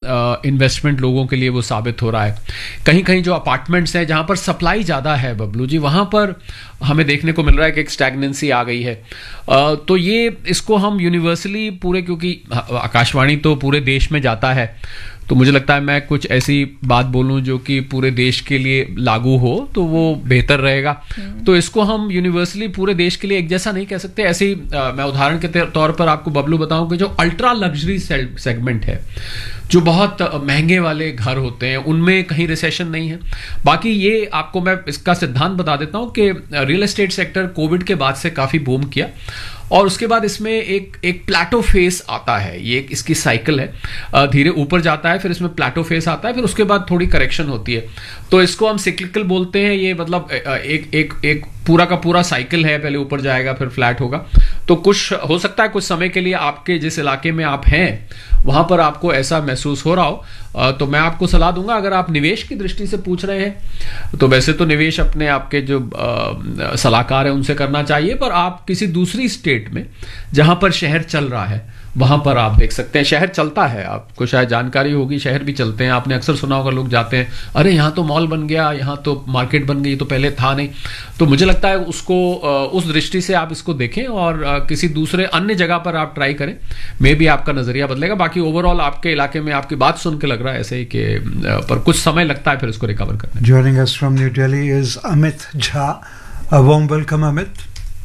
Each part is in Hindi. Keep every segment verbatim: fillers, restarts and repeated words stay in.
इन्वेस्टमेंट लोगों के लिए वो साबित हो रहा है। कहीं कहीं जो अपार्टमेंट्स हैं जहाँ पर सप्लाई ज़्यादा है बबलू जी, वहाँ पर हमें देखने को मिल रहा है कि एक स्टैग्नेंसी आ गई है। uh, तो ये इसको हम यूनिवर्सली पूरे, क्योंकि आकाशवाणी तो पूरे देश में जाता है, तो मुझे लगता है मैं कुछ ऐसी बात बोलूं जो कि पूरे देश के लिए लागू हो तो वो बेहतर रहेगा। तो इसको हम यूनिवर्सली पूरे देश के लिए एक जैसा नहीं कह सकते। ऐसे ही आ, मैं उदाहरण के तौर पर आपको बबलू बताऊं कि जो अल्ट्रा लग्जरी सेगमेंट है, जो बहुत महंगे वाले घर होते हैं, उनमें कहीं रिसेशन नहीं है। बाकी ये आपको मैं इसका सिद्धांत बता देता हूं कि रियल एस्टेट सेक्टर कोविड के बाद से काफी बूम किया और उसके बाद इसमें एक एक प्लेटो फेस आता है। ये इसकी साइकिल है, धीरे ऊपर जाता है, फिर इसमें प्लेटो फेस आता है, फिर उसके बाद थोड़ी करेक्शन होती है। तो इसको हम सिक्लिकल बोलते हैं। ये मतलब एक एक एक पूरा का पूरा साइकिल है, पहले ऊपर जाएगा फिर फ्लैट होगा। तो कुछ हो सकता है कुछ समय के लिए आपके जिस इलाके में आप हैं वहां पर आपको ऐसा महसूस हो रहा हो। तो मैं आपको सलाह दूंगा, अगर आप निवेश की दृष्टि से पूछ रहे हैं तो वैसे तो निवेश अपने आपके जो सलाहकार है उनसे करना चाहिए, पर आप किसी दूसरी स्टेट में जहां पर शहर चल रहा है वहां पर आप देख सकते हैं। शहर चलता है, आपको शायद जानकारी होगी, शहर भी चलते हैं। आपने अक्सर सुना होगा, लोग जाते हैं, अरे यहाँ तो मॉल बन गया, यहाँ तो मार्केट बन गई, तो पहले था नहीं। तो मुझे लगता है उसको उस दृष्टि से आप इसको देखें और किसी दूसरे अन्य जगह पर आप ट्राई करें, मे भी आपका नजरिया बदलेगा। बाकी ओवरऑल आपके इलाके में आपकी बात सुन के लग रहा है ऐसे ही कि पर कुछ समय लगता है फिर इसको रिकवर करने। Joining us from New Delhi is Amit Jha. A warm welcome, Amit.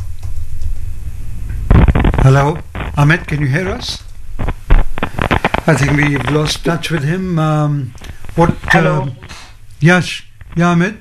Hello, Amit, can you hear us? I think we've lost touch with him. Um, what? Hello. Uh, Yash, yeah, Amit.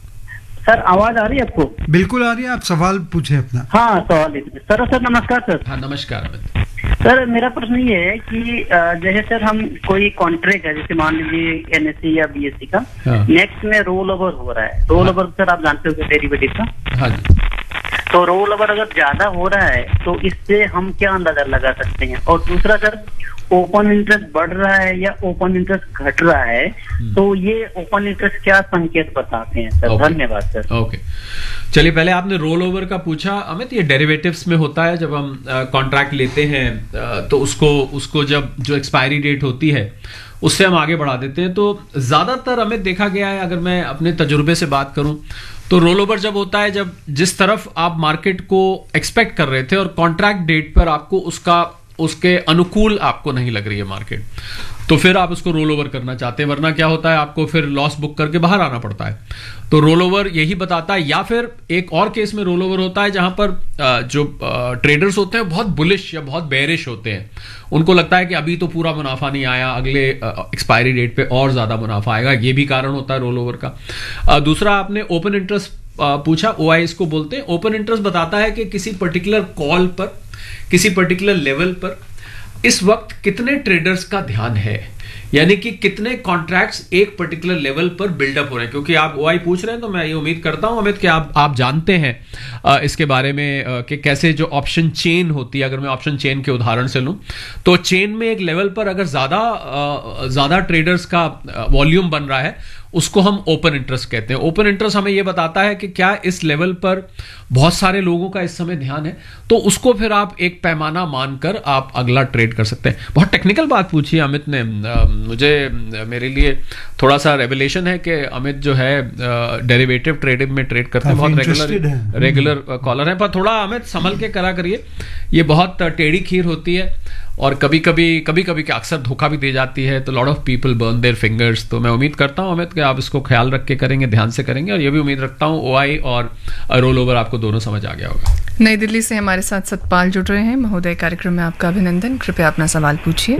Sir आवाज आ रही है आपको? बिल्कुल आ रही है, आप सवाल पूछे अपना। हाँ सवाल सर सर नमस्कार सर। हाँ नमस्कार अमित। सर मेरा प्रश्न ये है कि जैसे सर हम कोई कॉन्ट्रैक्ट है, जैसे मान लीजिए एनएससी या बीएससी का, नेक्स्ट में रोल ओवर हो रहा है। रोल ओवर सर आप जानते हो डेरिवेटिव का। हाँ जी। तो रोल ओवर अगर ज्यादा हो रहा है तो इससे हम क्या अंदाजा लगा सकते हैं? और दूसरा सर, ओपन इंटरेस्ट बढ़ रहा है या ओपन इंटरेस्ट घट रहा है, तो ये ओपन इंटरेस्ट क्या संकेत बताते हैं सर? okay. धन्यवाद सर। Okay okay. चलिए, पहले आपने रोल ओवर का पूछा अमित। ये डेरिवेटिव्स में होता है, जब हम कॉन्ट्रैक्ट लेते हैं आ, तो उसको उसको जब जो एक्सपायरी डेट होती है उससे हम आगे बढ़ा देते हैं। तो ज्यादातर अमित देखा गया है, अगर मैं अपने तजुर्बे से बात करूं, तो रोल ओवर जब होता है जब जिस तरफ आप मार्केट को एक्सपेक्ट कर रहे थे और कॉन्ट्रैक्ट डेट पर आपको उसका उसके अनुकूल आपको नहीं लग रही है मार्केट, तो फिर आप उसको रोल ओवर करना चाहते हैं। वरना क्या होता है, आपको फिर लॉस बुक करके बाहर आना पड़ता है। तो रोल ओवर यही बताता है। या फिर एक और केस में रोल ओवर होता है जहां पर जो ट्रेडर्स होते हैं बहुत बुलिश या बहुत बेरिश होते हैं, उनको लगता है कि अभी तो पूरा मुनाफा नहीं आया, अगले एक्सपायरी डेट पे और ज्यादा मुनाफा आएगा। ये भी कारण होता है रोल ओवर का। दूसरा, आपने ओपन इंटरेस्ट पूछा, ओआई इसको बोलते हैं। ओपन इंटरेस्ट बताता है कि किसी पर्टिकुलर कॉल पर, किसी पर्टिकुलर लेवल पर इस वक्त कितने ट्रेडर्स का ध्यान है, यानी कि कितने कॉन्ट्रैक्ट्स एक पर्टिकुलर लेवल पर बिल्डअप हो रहे हैं। क्योंकि आप ओआई पूछ रहे हैं तो मैं ये उम्मीद करता हूं अमित कि आप आप जानते हैं इसके बारे में कि कैसे जो ऑप्शन चेन होती है। अगर मैं ऑप्शन चेन के उदाहरण से लूं तो चेन में एक लेवल पर अगर ज्यादा ज्यादा ट्रेडर्स का वॉल्यूम बन रहा है, उसको हम ओपन इंटरेस्ट कहते हैं। ओपन इंटरेस्ट हमें यह बताता है कि क्या इस लेवल पर बहुत सारे लोगों का इस समय ध्यान है, तो उसको फिर आप एक पैमाना मानकर आप अगला ट्रेड कर सकते हैं। बहुत टेक्निकल बात पूछी अमित ने, मुझे मेरे लिए थोड़ा सा रेवलेशन है कि अमित जो है डेरिवेटिव ट्रेडिंग में ट्रेड करते हैं, बहुत रेगुलर रेगुलर कॉलर है। पर थोड़ा अमित संभल के करा करिए, ये बहुत टेढ़ी खीर होती है और कभी कभी कभी कभी क्या अक्सर धोखा भी दे जाती है। तो lot of people burn their fingers. तो मैं उम्मीद करता हूं अमित कि आप इसको ख्याल रख के करेंगे, ध्यान से करेंगे, और ये भी उम्मीद रखता हूं ओआई और रोल ओवर आपको दोनों समझ आ गया होगा। नई दिल्ली से हमारे साथ सतपाल जुड़ रहे हैं। महोदय, कार्यक्रम में आपका अभिनंदन। कृपया अपना सवाल पूछिए।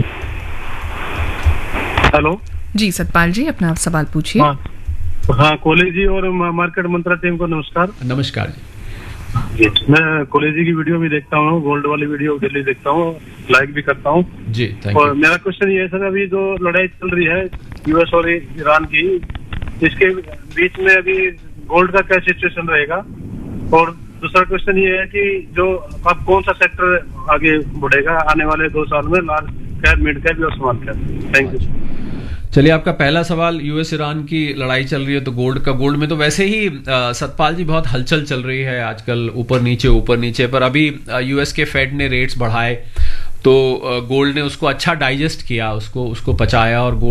हेलो जी सतपाल जी, अपना आप सवाल पूछिए। हाँ, हाँ कॉलेज जी और मार्केट मंत्रा टीम को नमस्कार। नमस्कार जी। जी, मैं कॉलेज की वीडियो भी देखता हूँ, गोल्ड वाली वीडियो डेली देखता हूँ, लाइक भी करता हूँ जी। Thank you. और मेरा क्वेश्चन ये है सर, अभी जो लड़ाई चल रही है यूएस और ईरान की, इसके बीच में अभी गोल्ड का क्या सिचुएशन रहेगा? और दूसरा क्वेश्चन ये है कि जो अब कौन सा सेक्टर आगे बढ़ेगा आने वाले दो साल में, लार्ज कैप, मिड कैप और स्मॉल कैप? Thank you. चलिए, आपका पहला सवाल, यूएस ईरान की लड़ाई चल रही है तो गोल्ड का, गोल्ड में तो वैसे ही आ, सतपाल जी बहुत हलचल चल रही है आजकल, ऊपर नीचे ऊपर नीचे। पर अभी यूएस के फेड ने रेट्स बढ़ाए तो गोल्ड ने उसको अच्छा डाइजेस्ट किया, उसको उसको पचाया और गोल्ड